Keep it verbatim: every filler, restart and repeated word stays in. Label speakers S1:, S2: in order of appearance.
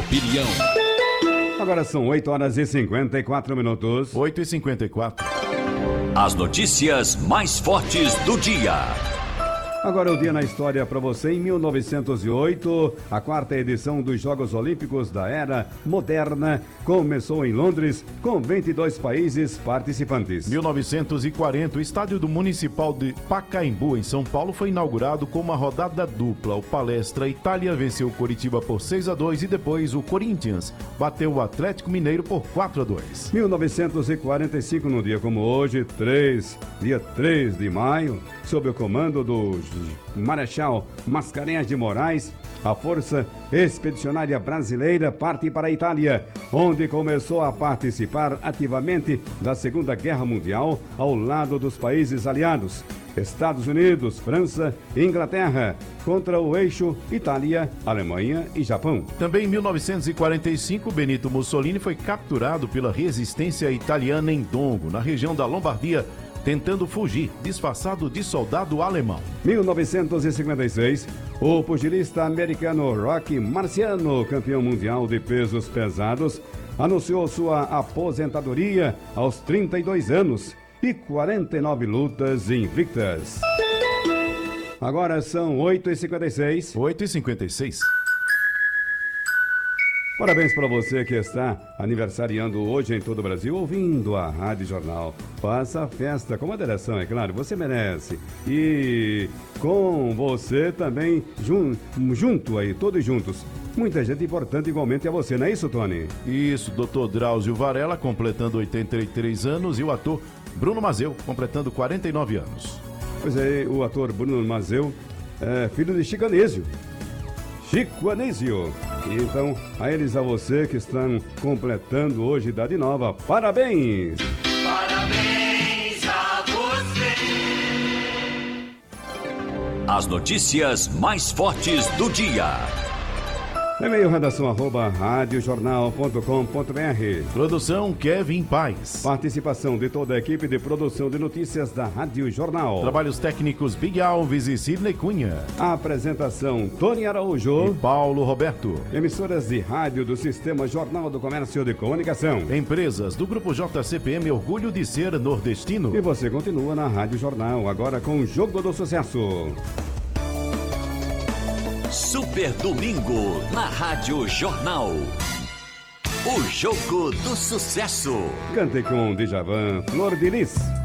S1: opinião.
S2: Agora são oito horas e cinquenta e quatro minutos.
S3: oito e cinquenta e quatro.
S1: As notícias mais fortes do dia.
S2: Agora é o dia na história para você. Em mil novecentos e oito, a quarta edição dos Jogos Olímpicos da Era Moderna começou em Londres, com vinte e dois países participantes.
S3: mil novecentos e quarenta, o estádio do Municipal de Pacaembu, em São Paulo, foi inaugurado com uma rodada dupla. O Palestra Itália venceu o Coritiba por seis a dois e depois o Corinthians bateu o Atlético Mineiro por quatro a dois.
S2: mil novecentos e quarenta e cinco, no dia como hoje, três, dia três de maio, sob o comando do Marechal Mascarenhas de Moraes, a Força Expedicionária Brasileira parte para a Itália, onde começou a participar ativamente da Segunda Guerra Mundial ao lado dos países aliados, Estados Unidos, França e Inglaterra, contra o eixo Itália, Alemanha e Japão.
S3: Também em mil novecentos e quarenta e cinco, Benito Mussolini foi capturado pela resistência italiana em Dongo, na região da Lombardia, tentando fugir, disfarçado de soldado alemão.
S2: mil novecentos e cinquenta e seis, o pugilista americano Rocky Marciano, campeão mundial de pesos pesados, anunciou sua aposentadoria aos trinta e dois anos e quarenta e nove lutas invictas. Agora são oito e cinquenta e seis.
S3: oito e cinquenta e seis.
S2: Parabéns para você que está aniversariando hoje em todo o Brasil, ouvindo a Rádio Jornal. Faça a festa com moderação, é claro, você merece. E com você também, jun, junto aí, todos juntos. Muita gente importante igualmente a você, não é isso, Tony?
S3: Isso, doutor Drauzio Varela, completando oitenta e três anos, e o ator Bruno Mazeu, completando quarenta e nove anos.
S2: Pois é, o ator Bruno Mazeu é filho de Chico Anísio. Chico Anísio. Então, a eles, a você que estão completando hoje idade nova, parabéns!
S1: Parabéns a você. As notícias mais fortes do dia.
S2: E-mail redação arroba radiojornal ponto com ponto br.
S3: Produção Kevin Paz.
S2: Participação de toda a equipe de produção de notícias da Rádio Jornal.
S3: Trabalhos técnicos Big Alves e Sidney Cunha.
S2: Apresentação Tony Araújo
S3: e Paulo Roberto.
S2: Emissoras de rádio do Sistema Jornal do Comércio de Comunicação.
S3: Empresas do Grupo J C P M, orgulho de ser nordestino.
S2: E você continua na Rádio Jornal, agora com o Jogo do Sucesso.
S1: Super Domingo na Rádio Jornal. O Jogo do Sucesso.
S2: Cante com Djavan, Flor de Lis.